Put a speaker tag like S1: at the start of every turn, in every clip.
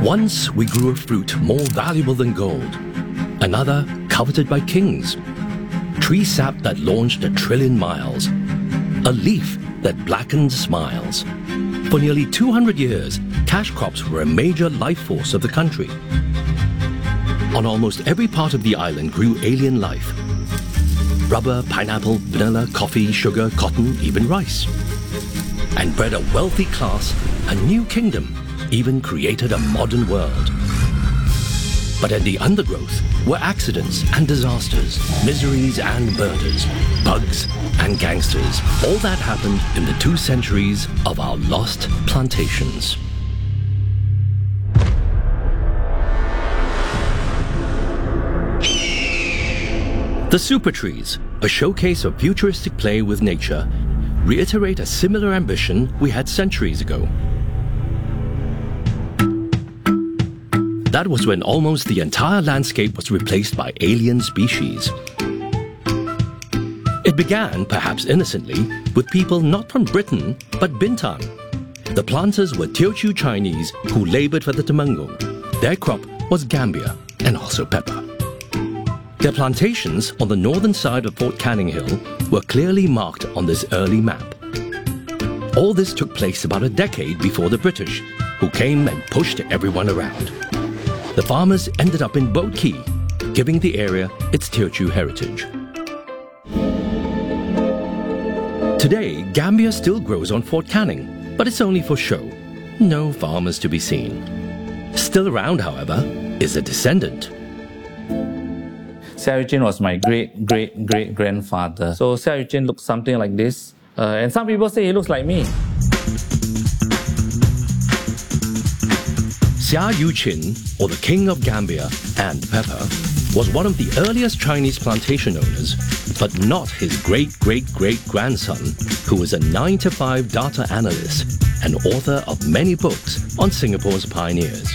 S1: Once we grew a fruit more valuable than gold, another coveted by kings, tree sap that launched 1 trillion miles, a leaf that blackened smiles. For nearly 200 years, cash crops were a major life force of the country. On almost every part of the island grew alien life. Rubber, pineapple, vanilla, coffee, sugar, cotton, even rice. And bred a wealthy class, a new kingdom, even created a modern world. But in the undergrowth were accidents and disasters, miseries and murders, bugs and gangsters. All that happened in the 2 centuries of our lost plantations. The Super Trees, a showcase of futuristic play with nature, reiterate a similar ambition we had centuries ago. That was when almost the entire landscape was replaced by alien species. It began, perhaps innocently, with people not from Britain, but Bintang. The planters were Teochew Chinese who labored for the Temenggung. Their crop was gambia and also pepper. Their plantations on the northern side of Fort Canning Hill were clearly marked on this early map. All this took place about a decade before the British, who came and pushed everyone around. The farmers ended up in Boat Key, giving the area its Teochew heritage. Today, gambia still grows on Fort Canning, but it's only for show. No farmers to be seen. Still around, however, is a descendant.
S2: Xiao Yuqin was my great-great-great-grandfather. So Xiao Yuqin looks something like this. And some people say he looks like me.
S1: Xiao Yuqin, or the King of Gambia and Pepper, was one of the earliest Chinese plantation owners, but not his great-great-great-grandson, who was a 9-to-5 data analyst and author of many books on Singapore's pioneers.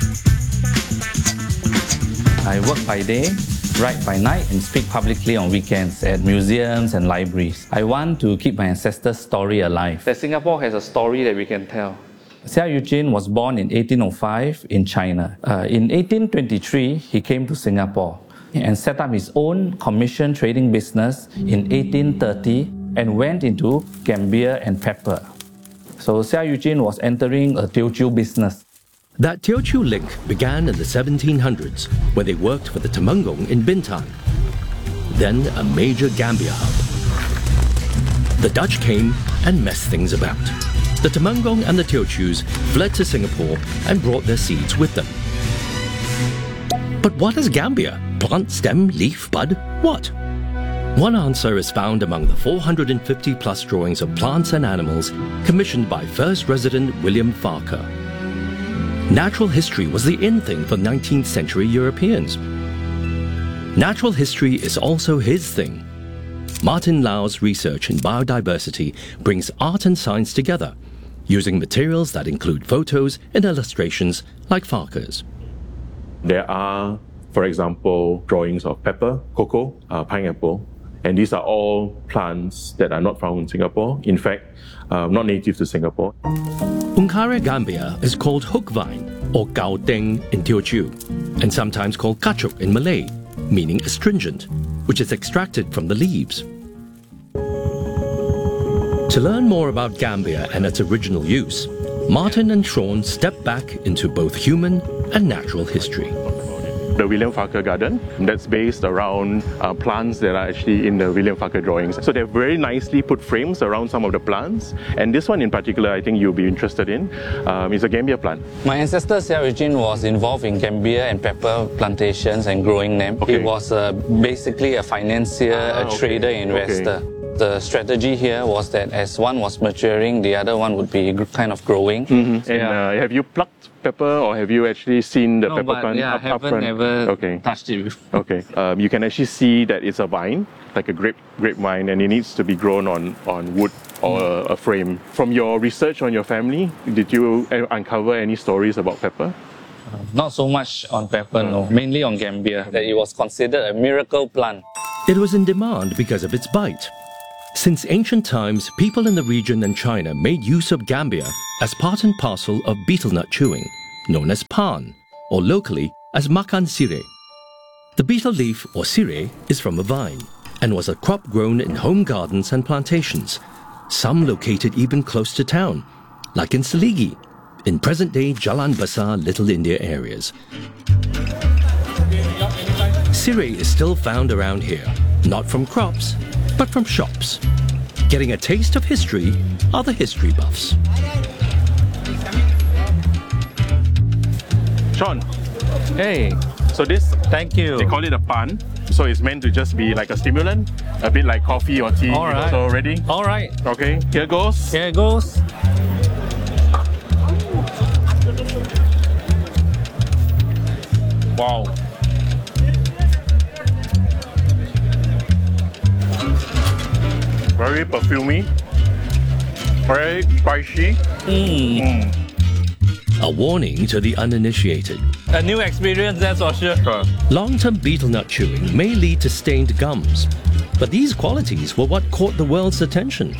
S2: I work by day, write by night, and speak publicly on weekends at museums and libraries. I want to keep my ancestors' story alive. That Singapore has a story that we can tell. Xiao Yuqin was born in 1805 in China. In 1823, he came to Singapore and set up his own commission trading business in 1830 and went into gambia and pepper. So Xiao Yuqin was entering a Teochew business.
S1: That Teochew link began in the 1700s when they worked for the Temenggung in Bintang, then a major gambia hub. The Dutch came and messed things about. The Temenggung and the Teochews fled to Singapore and brought their seeds with them. But what is gambia? Plant, stem, leaf, bud? What? One answer is found among the 450-plus drawings of plants and animals commissioned by first resident William Farquhar. Natural history was the in thing for 19th century Europeans. Natural history is also his thing. Martin Lau's research in biodiversity brings art and science together, using materials that include photos and illustrations like Farquhar's.
S3: There are, for example, drawings of pepper, cocoa, pineapple, and these are all plants that are not found in Singapore. In fact, not native to Singapore.
S1: Uncaria gambia is called hook vine or gao deng in Teochew, and sometimes called kachuk in Malay, meaning astringent, which is extracted from the leaves. To learn more about gambia and its original use, Martin and Sean step back into both human and natural history.
S3: The William Farquhar Garden, that's based around plants that are actually in the William Farquhar drawings. So they've very nicely put frames around some of the plants. And this one in particular, I think you'll be interested in, is a gambia plant.
S2: My ancestor Xiao Yuqin was involved in gambia and pepper plantations and growing them.
S3: Okay.
S2: He was basically a financier, a trader, investor.
S3: Okay.
S2: The strategy here was that as one was maturing, the other one would be kind of growing.
S3: Mm-hmm. And have you plucked pepper, or have you actually seen the pepper plant
S2: I
S3: up
S2: haven't
S3: front?
S2: ever
S3: Okay.
S2: touched it before.
S3: Okay. You can actually see that it's a vine, like a grapevine, and it needs to be grown on wood or a frame. From your research on your family, did you uncover any stories about pepper?
S2: Not so much on pepper, no. Mainly on gambia, that it was considered a miracle plant.
S1: It was in demand because of its bite. Since ancient times, people in the region and China made use of gambia as part and parcel of betel nut chewing, known as pan, or locally as makan sirih. The betel leaf, or sirih, is from a vine and was a crop grown in home gardens and plantations, some located even close to town, like in Seligi, in present-day Jalan Besar, Little India areas. Sirih is still found around here, not from crops, but from shops. Getting a taste of history are the history buffs.
S3: Sean,
S2: Hey,
S3: so this,
S2: thank you.
S3: they call it a pan. So it's meant to just be like a stimulant, a bit like coffee or tea.
S2: All right.
S3: So ready?
S2: All right,
S3: Okay, here goes.
S2: here it goes. Wow.
S3: Very perfumey, very spicy.
S1: A warning to the uninitiated.
S2: A new experience, that's for sure.
S3: Sure.
S1: Long-term betel nut chewing may lead to stained gums, but these qualities were what caught the world's attention.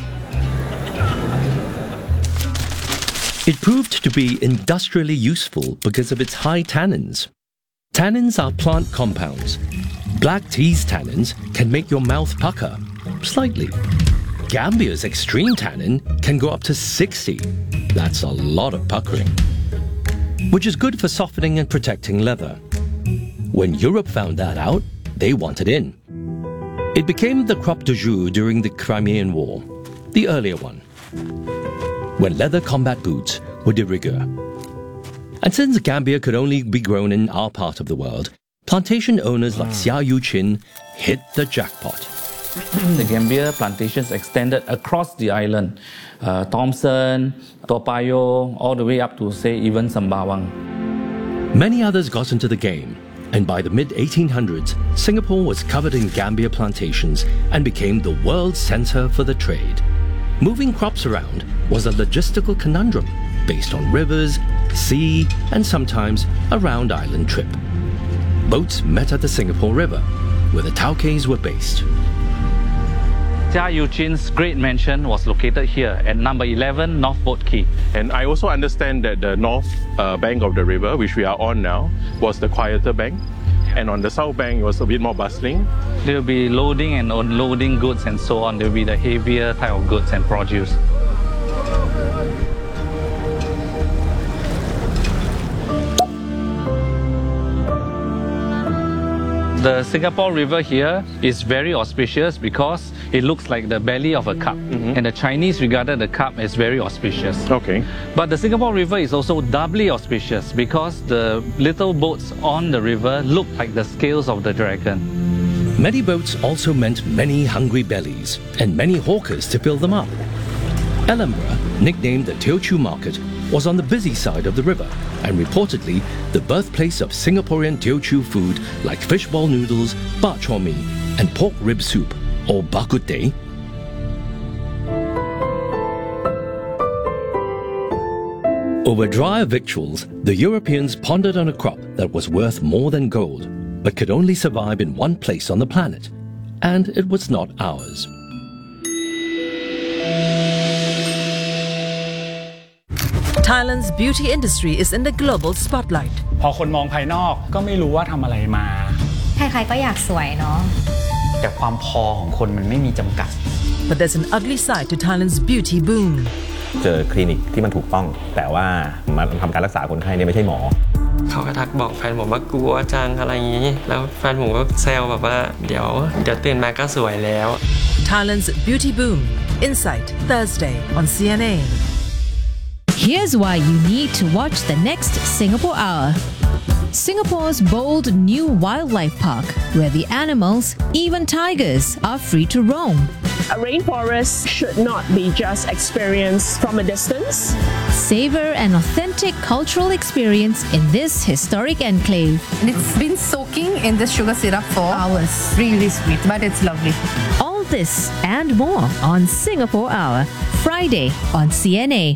S1: It proved to be industrially useful because of its high tannins. Tannins are plant compounds. Black tea's tannins can make your mouth pucker, slightly. Gambia's extreme tannin can go up to 60. That's a lot of puckering. Which is good for softening and protecting leather. When Europe found that out, they wanted in. It became the crop du jour during the Crimean War, the earlier one, when leather combat boots were de rigueur. And since Gambia could only be grown in our part of the world, plantation owners like Sia Yu Chin hit the jackpot.
S2: The Gambia plantations extended across the island. Thompson, Toa Payoh, all the way up to, say, even Sembawang.
S1: Many others got into the game, and by the mid-1800s, Singapore was covered in Gambia plantations and became the world center for the trade. Moving crops around was a logistical conundrum based on rivers, sea, and sometimes a round island trip. Boats met at the Singapore River, where the Tauke's were based.
S2: Sia Yu Chin's great mansion was located here at number 11 North Boat Quay.
S3: And I also understand that the north bank of the river, which we are on now, was the quieter bank. And on the south bank, it was a bit more bustling.
S2: There will be loading and unloading goods and so on. There will be the heavier type of goods and produce. The Singapore River here is very auspicious because it looks like the belly of a cup. And the Chinese regarded the cup as very auspicious.
S3: Okay.
S2: But the Singapore River is also doubly auspicious because the little boats on the river look like the scales of the dragon.
S1: Many boats also meant many hungry bellies and many hawkers to fill them up. Ellenborough, nicknamed the Teochew Market, was on the busy side of the river and reportedly the birthplace of Singaporean Teochew food like fishball noodles, bak chor mee, and pork rib soup, or bak kut teh. Over drier victuals, the Europeans pondered on a crop that was worth more than gold, but could only survive in one place on the planet, and it was not ours.
S4: Thailand's beauty industry is in the global spotlight.
S5: พอคนมองภายนอกก็ไม่รู้ว่าทำอะไรมา
S6: ใครๆก็อยากสวยเนาะ
S5: แต่ความพอของคนมันไม่มีจำกัด
S4: But there's an ugly side to Thailand's beauty boom.
S7: เจอคลินิกที่มันถูกต้องแต่ว่ามาทำการรักษาคนไข้เนี่ยไม่ใช่หมอ
S8: เขาก็ทักบอกแฟนผมว่ากลัวจังอะไรอย่างนี้แล้วแฟนผมก็แซวแบบว่าเดี๋ยวตื่นมาก็สวยแล้ว
S4: Thailand's beauty boom. Insight, Thursday on CNA.
S9: Here's why you need to watch the next Singapore Hour. Singapore's bold new wildlife park, where the animals, even tigers, are free to roam.
S10: A rainforest should not be just experienced from a distance.
S9: Savor an authentic cultural experience in this historic enclave.
S11: And it's been soaking in this sugar syrup for hours. Really sweet, but it's lovely.
S9: All this and more on Singapore Hour, Friday on CNA.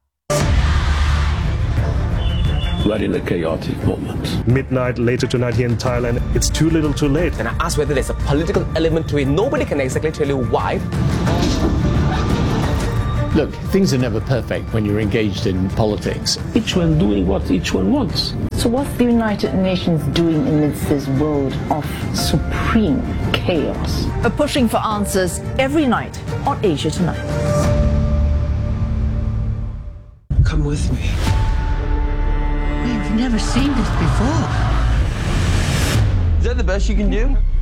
S12: We're in a chaotic moment.
S13: Midnight later tonight here in Thailand, it's too little too late.
S14: And I asked whether there's a political element to it. Nobody can exactly tell you why.
S12: Look, things are never perfect when you're engaged in politics. Each one doing what each one wants.
S14: So what's the United Nations doing amidst this world of supreme chaos?
S4: Pushing for answers every night on Asia Tonight.
S15: Come with me.
S16: We've never seen this before.
S15: Is that the best you can do?